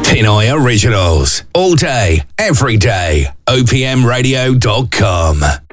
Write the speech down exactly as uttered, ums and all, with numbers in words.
Pinoy Originals. All day, every day. O P M radio dot com.